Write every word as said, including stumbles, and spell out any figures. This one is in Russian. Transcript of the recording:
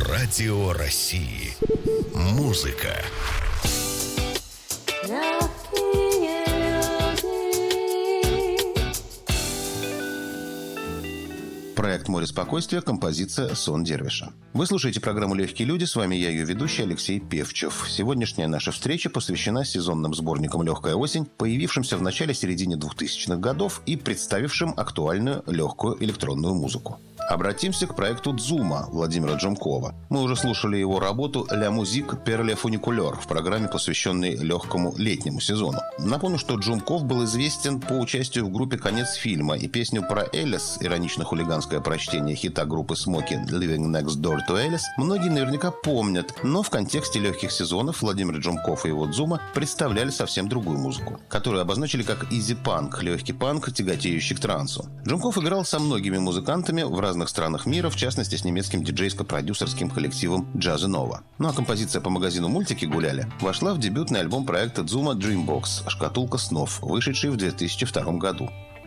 Радио России. Музыка. Проект «Море спокойствия», композиция «Сон Дервиша». Вы слушаете программу «Легкие люди». С вами я, ее ведущий Алексей Певчев. Сегодняшняя наша встреча посвящена сезонным сборникам «Легкая осень», появившимся в начале-середине двухтысячных годов и представившим актуальную легкую электронную музыку. Обратимся к проекту «Дзума» Владимира Джумкова. Мы уже слушали его работу «Ля музик пер ле фуникулер» в программе, посвященной легкому летнему сезону. Напомню, что Джумков был известен по участию в группе «Конец фильма», и песню про Элис, иронично-хулиганское прочтение хита группы Смоки «Living Next Door to Alice», многие наверняка помнят, но в контексте легких сезонов Владимир Джумков и его «Дзума» представляли совсем другую музыку, которую обозначили как изи-панк, легкий панк, тяготеющий к трансу. Джумков играл со многими музыкантами в разных странах мира, в частности с немецким диджейско-продюсерским коллективом Джаза Нова. Ну а композиция «По магазину мультики гуляли» вошла в дебютный альбом проекта «Дзума Dreambox» «Шкатулка снов», вышедший в две тысячи втором году.